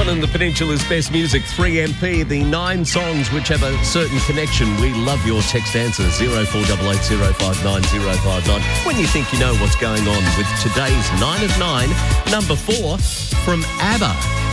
in the Peninsula's best music, 3MP, the 9 songs which have a certain connection. We love your text answers, 0488059059. When you think you know what's going on with today's 9 of 9, number 4 from ABBA.